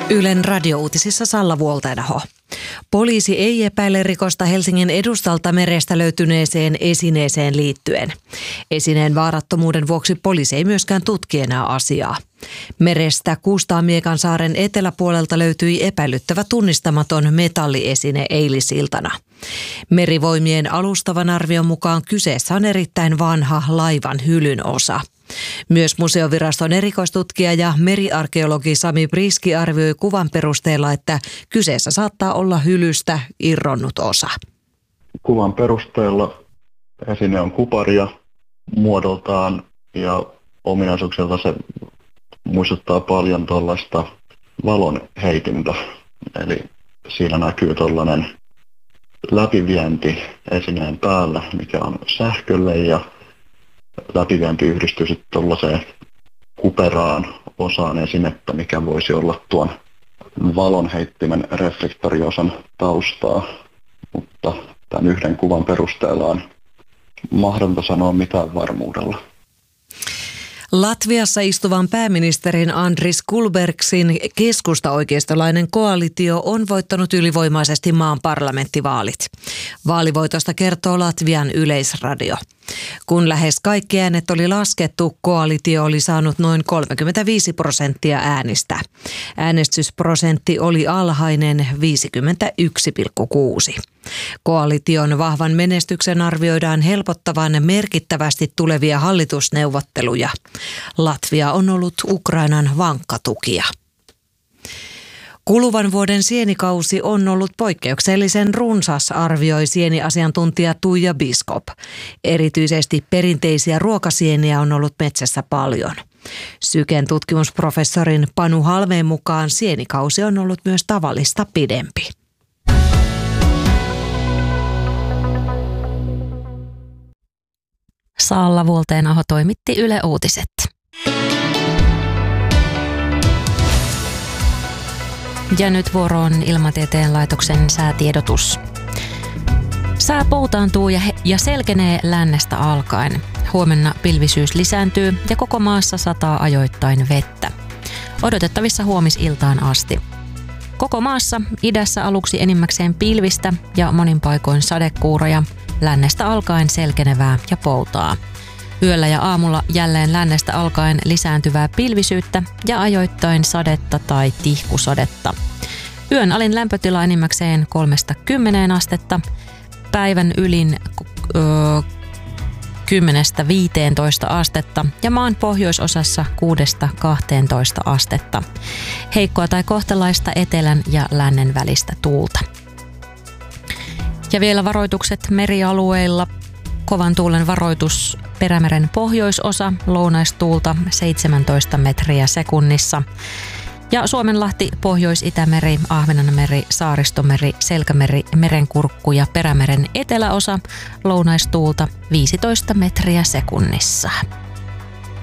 Ylen radiouutisissa Salla Vuoltainaho. Poliisi ei epäile rikosta Helsingin edustalta merestä löytyneeseen esineeseen liittyen. Esineen vaarattomuuden vuoksi poliisi ei myöskään tutki enää asiaa. Merestä Kuustaamiekansaaren eteläpuolelta löytyi epäilyttävä tunnistamaton metalliesine eilisiltana. Merivoimien alustavan arvion mukaan kyseessä on erittäin vanha laivan hylyn osa. Myös museoviraston erikoistutkija ja meriarkeologi Sami Priski arvioi kuvan perusteella, että kyseessä saattaa olla hylystä irronnut osa. Kuvan perusteella esine on kuparia muodoltaan ja ominaisuuksilta se muistuttaa paljon tuollaista valonheitintä. Eli siinä näkyy tuollainen läpivienti esineen päällä, mikä on sähkölle ja läpivienti yhdistyy sitten tuollaiseen kuperaan osaan esinettä, mikä voisi olla tuon valonheittimen reflektoriosan taustaa. Mutta tämän yhden kuvan perusteella on mahdotonta sanoa mitään varmuudella. Latviassa istuvan pääministerin Andris Kulbergsin keskusta-oikeistolainen koalitio on voittanut ylivoimaisesti maan parlamenttivaalit. Vaalivoitosta kertoo Latvian Yleisradio. Kun lähes kaikki äänet oli laskettu, koalitio oli saanut noin 35% äänistä. Äänestysprosentti oli alhainen 51,6. Koalition vahvan menestyksen arvioidaan helpottavan merkittävästi tulevia hallitusneuvotteluja. Latvia on ollut Ukrainan vankka tukija. Kuluvan vuoden sienikausi on ollut poikkeuksellisen runsas, arvioi sieniasiantuntija Tuija Biskop. Erityisesti perinteisiä ruokasieniä on ollut metsässä paljon. Syken tutkimusprofessorin Panu Halmeen mukaan sienikausi on ollut myös tavallista pidempi. Salla Vuoltainaho toimitti Yle Uutiset. Ja nyt vuoroon Ilmatieteen laitoksen säätiedotus. Sää poutaantuu ja selkenee lännestä alkaen. Huomenna pilvisyys lisääntyy ja koko maassa sataa ajoittain vettä. Odotettavissa huomisiltaan asti. Koko maassa idässä aluksi enimmäkseen pilvistä ja monin paikoin sadekuuroja, lännestä alkaen selkenevää ja poutaa. Yöllä ja aamulla jälleen lännestä alkaen lisääntyvää pilvisyyttä ja ajoittain sadetta tai tihkusadetta. Yön alin lämpötila enimmäkseen 3–10 astetta, päivän ylin 10–15 astetta ja maan pohjoisosassa 6–12 astetta. Heikkoa tai kohtalaista etelän ja lännen välistä tuulta. Ja vielä varoitukset merialueilla. Kovan tuulen varoitus Perämeren pohjoisosa, lounaistuulta 17 metriä sekunnissa. Ja Suomenlahti, Pohjois-Itämeri, Ahvenanmeri, Saaristomeri, Selkämeri, Merenkurkku ja Perämeren eteläosa, lounaistuulta 15 metriä sekunnissa.